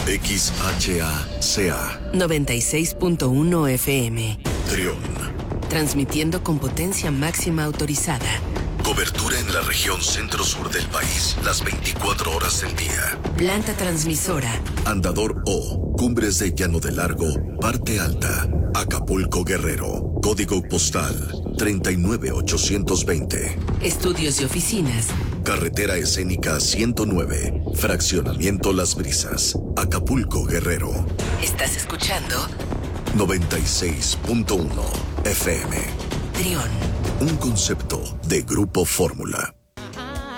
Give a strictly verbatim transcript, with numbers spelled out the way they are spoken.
X H A C A noventa y seis punto uno F M. Trión. Transmitiendo con potencia máxima autorizada. Cobertura en la región centro-sur del país las veinticuatro horas del día. Planta transmisora. Andador O, Cumbres de Llano de Largo, Parte Alta, Acapulco, Guerrero. Código postal treinta y nueve ochocientos veinte. Estudios y oficinas. Carretera escénica ciento nueve, Fraccionamiento Las Brisas, Acapulco, Guerrero. ¿Estás escuchando? noventa y seis punto uno F M. Trión. Un concepto de Grupo Fórmula.